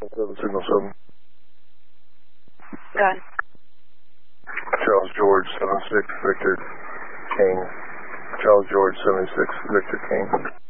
Signal 7. Gun. Charles George 76 Victor King. Charles George 76 Victor King.